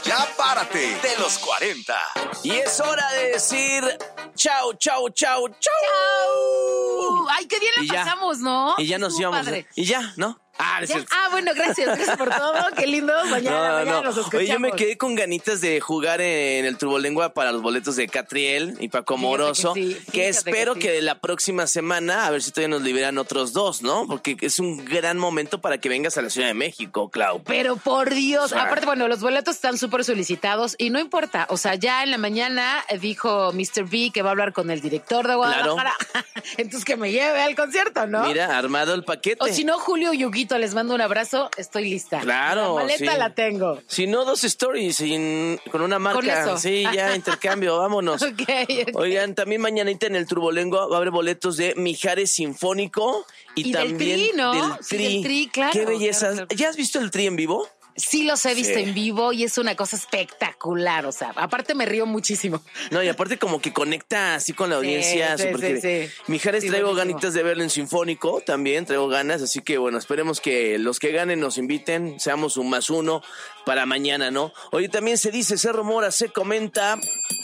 Ya párate de los 40. Y es hora de decir chau, chau, chau, chau. ¡Chau! Ay, qué bien Y la ya. pasamos, ¿no? Y ya nos Estuvo íbamos. padre. Y ya, ¿no? ¿Ya? Bueno, gracias por todo. Qué lindo. Mañana nos escuchamos. Oye, yo me quedé con ganitas de jugar en el Turbolengua para los boletos de Catriel y Paco Moroso, que espero que la próxima semana, a ver si todavía nos liberan otros 2, ¿no? Porque es un gran momento para que vengas a la Ciudad de México, Clau. Pero por Dios, aparte, bueno, los boletos están súper solicitados y no importa, o sea, ya en la mañana dijo Mr. B que va a hablar con el director de Guadalajara, claro. Entonces que me lleve al concierto, ¿no? Mira, armado el paquete. O si no, Julio y Huguito, les mando un abrazo, estoy lista. Claro, la maleta la tengo. Si no, 2 stories con una marca. Con eso. Sí, ya, intercambio, vámonos. Okay. Oigan, también mañanita en el Turbolengua va a haber boletos de Mijares Sinfónico y también del Tri, ¿no? del Tri. Sí, del Tri, claro. Qué belleza. Claro. ¿Ya has visto el Tri en vivo? Sí los he visto en vivo y es una cosa espectacular, o sea, aparte me río muchísimo. No, y aparte como que conecta así con la audiencia. Sí. Mijares, traigo buenísimo. ganitas de verlo en Sinfónico, también traigo ganas, así que bueno, esperemos que los que ganen nos inviten, seamos un +1 para mañana, ¿no? Oye, también se dice, se rumora, se comenta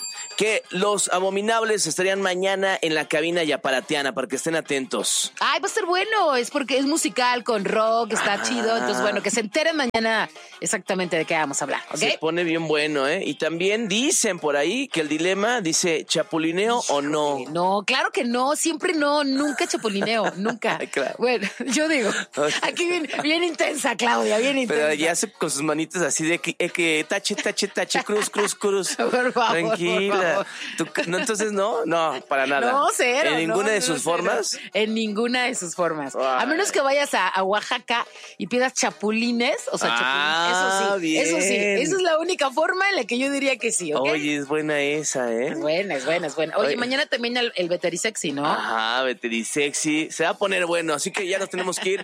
que los Abominables estarían mañana en la cabina yaparatiana, para que estén atentos. Ay, va a ser bueno, es porque es musical con rock, está chido, entonces bueno, que se enteren mañana exactamente de qué vamos a hablar, ¿ok? Se pone bien bueno, ¿eh? Y también dicen por ahí que el dilema dice, ¿chapulineo o no? No, claro que no, siempre no, nunca chapulineo, nunca. Ay, claro. Bueno, yo digo, aquí bien intensa, Claudia, bien intensa. Pero ya hace con sus manitas así de que tache, cruz. Por favor, tranquila. por favor. No, entonces no, para nada. No, cero. ¿En ninguna de sus cero. formas? En ninguna de sus formas. Ay. A menos que vayas a Oaxaca y pidas chapulines, o sea, chapulines. Bien. Eso sí. Esa es la única forma en la que yo diría que sí, ¿ok? Oye, es buena esa, ¿eh? Es buena. Oye, mañana también el Veterisexy, ¿no? Ajá, Veterisexy. Se va a poner bueno, así que ya nos tenemos que ir.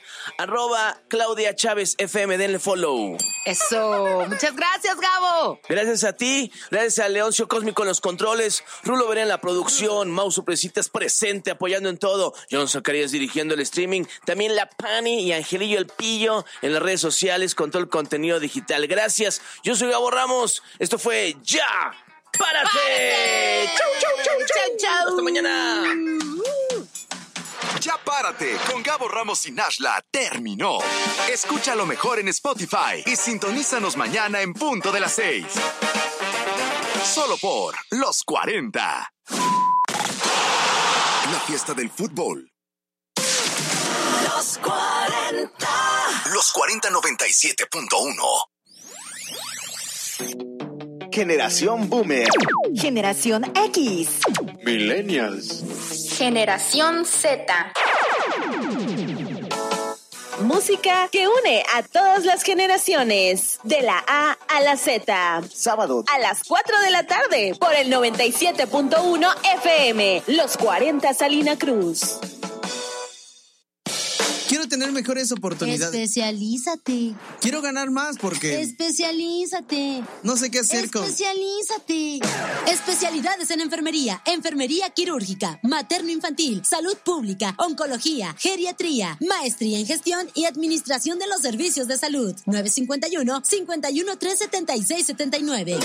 @Claudia Chávez FM, denle follow. Eso. Muchas gracias, Gabo. Gracias a ti, gracias a Leoncio Cósmico en los controles, Rulo Veré en la producción, Mau Supresitas presente, apoyando en todo, John Zacarías dirigiendo el streaming, también la Pani y Angelillo el Pillo en las redes sociales con todo el contenido digital. Gracias, yo soy Gabo Ramos, esto fue Ya Párate. Chau. Hasta mañana. Ya párate con Gabo Ramos y Nashla terminó. Escucha lo mejor en Spotify y sintonízanos mañana en punto de las 6. Solo por Los 40. La fiesta del fútbol. Los 40. Los 40 97.1. Generación Boomer. Generación X. Millennials. Generación Z. Música que une a todas las generaciones, de la A a la Z. Sábado a las 4 de la tarde por el 97.1 FM, Los 40 Salina Cruz. Quiero tener mejores oportunidades. Especialízate. Quiero ganar más porque... Especialízate. No sé qué hacer con... Especialízate. Especialidades en enfermería, enfermería quirúrgica, materno-infantil, salud pública, oncología, geriatría, maestría en gestión y administración de los servicios de salud. 951-5137679.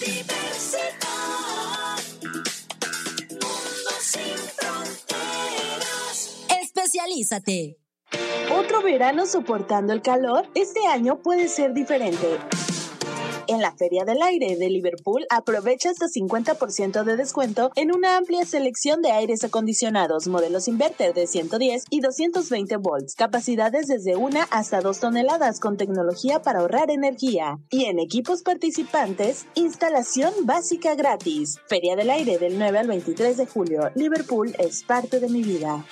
Especialízate. Otro verano soportando el calor, este año puede ser diferente. En la Feria del Aire de Liverpool, aprovecha hasta 50% de descuento en una amplia selección de aires acondicionados, modelos inverter de 110 y 220 volts, capacidades desde 1 hasta 2 toneladas con tecnología para ahorrar energía. Y en equipos participantes, instalación básica gratis. Feria del Aire del 9 al 23 de julio. Liverpool es parte de mi vida.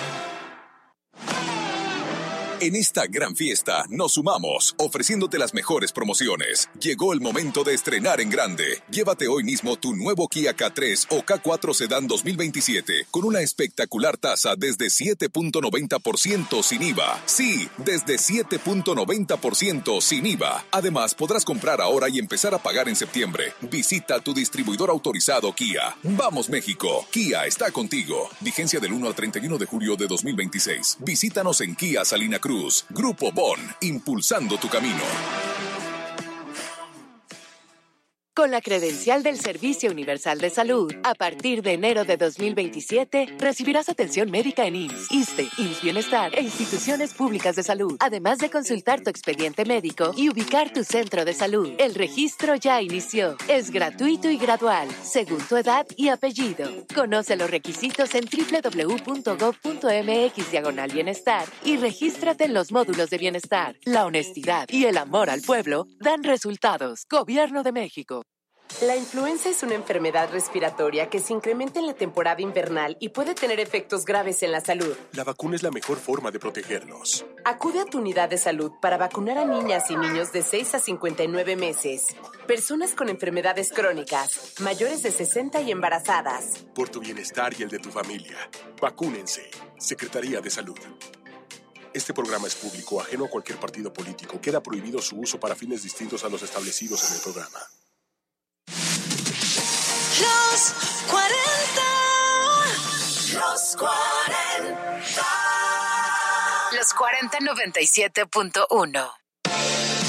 En esta gran fiesta nos sumamos, ofreciéndote las mejores promociones. Llegó el momento de estrenar en grande. Llévate hoy mismo tu nuevo Kia K3 o K4 Sedan 2027 con una espectacular tasa desde 7.90% sin IVA. Sí, desde 7.90% sin IVA. Además, podrás comprar ahora y empezar a pagar en septiembre. Visita tu distribuidor autorizado Kia. ¡Vamos, México! Kia está contigo. Vigencia del 1 al 31 de julio de 2026. Visítanos en Kia Salina Cruz. Grupo Bon, impulsando tu camino. Con la credencial del Servicio Universal de Salud, a partir de enero de 2027, recibirás atención médica en IMSS, ISSSTE, IMSS Bienestar e instituciones públicas de salud, además de consultar tu expediente médico y ubicar tu centro de salud. El registro ya inició. Es gratuito y gradual, según tu edad y apellido. Conoce los requisitos en www.gov.mx/bienestar y regístrate en los módulos de bienestar. La honestidad y el amor al pueblo dan resultados. Gobierno de México. La influenza es una enfermedad respiratoria que se incrementa en la temporada invernal y puede tener efectos graves en la salud. La vacuna es la mejor forma de protegernos. Acude a tu unidad de salud para vacunar a niñas y niños de 6 a 59 meses, personas con enfermedades crónicas, mayores de 60 y embarazadas. Por tu bienestar y el de tu familia, vacúnense. Secretaría de Salud. Este programa es público, ajeno a cualquier partido político. Queda prohibido su uso para fines distintos a los establecidos en el programa. Los 40. Los 40. Los 40 97.1.